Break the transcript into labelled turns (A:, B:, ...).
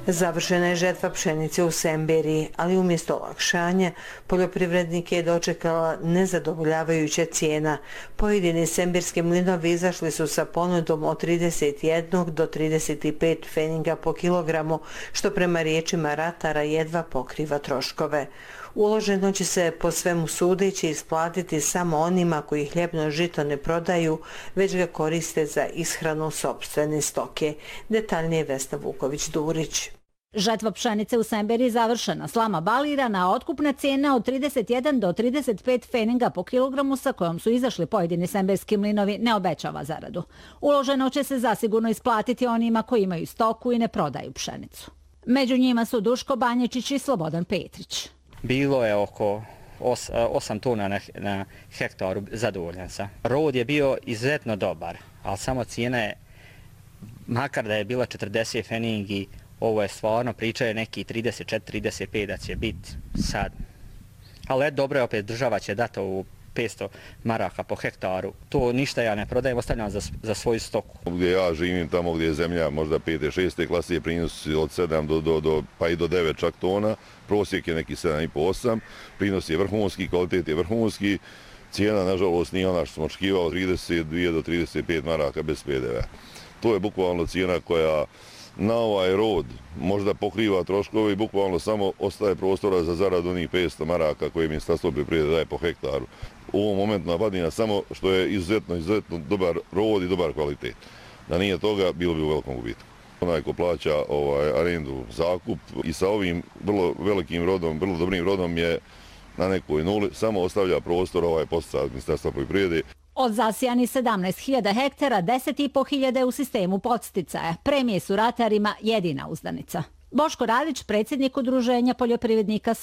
A: Završena je žetva pšenice u Semberiji, ali umjesto olakšanja poljoprivrednike je dočekala nezadovoljavajuća cijena. Pojedini semberski mlinovi izašli su sa ponudom od 31 do 35 pfeninga po kilogramu, što prema riječima ratara jedva pokriva troškove. Uloženo će se po svemu sudeći isplatiti samo onima koji hljebno žito ne prodaju, već ga koriste za ishranu sopstvene stoke. Detaljnije Vesna Vuković-Durić.
B: Žetva pšenice u Semberiji završena, slama balirana, a otkupna cijena od 31 do 35 pfeninga po kilogramu sa kojom su izašli pojedini semberski mlinovi ne obećava zaradu. Uloženo će se zasigurno isplatiti onima koji imaju stoku i ne prodaju pšenicu. Među njima su Duško Banječić i Slobodan Petrić.
C: Bilo je oko 8 tona na hektaru, zadovoljan sam. Rod je bio izuzetno dobar, ali samo cijena je, makar da je bila 40 pfeningi, ovo je stvarno, priča je neki 34-35 da će biti sad. Ali dobro je opet, država će dati ovu 500 maraka po hektaru. To ništa ja ne prodajem, ostavljam za svoju stoku.
D: Gdje ja živim, tamo gdje je zemlja možda 5. 6. klase, prinos od 7 pa i do 9 čak tona, prosjek je neki 7,5-8, prinos je vrhunski, kvalitet je vrhunski, cijena nažalost nije ona što smo očekivali, 32 do 35 maraka bez PDV. To je bukvalno cijena koja na ovaj rod možda pokriva troškove i bukvalno samo ostaje prostora za zaradu onih 500 maraka koje Ministarstvo poljoprivrede daje po hektaru. U ovom momentu napadnija samo što je izuzetno dobar rod i dobar kvalitet. Da nije toga, bilo bi u velikom gubitku. Onaj ko plaća arendu, zakup i sa ovim vrlo velikim rodom, vrlo dobrim rodom je na nekoj nuli, samo ostavlja prostor ovaj podstat Ministarstva poljoprivrede.
B: Od zasijanih 17.000 hektara, 10.500 u sistemu podsticaja. Premije su ratarima jedina uzdanica. Boško Radić, predsjednik Udruženja poljoprivrednika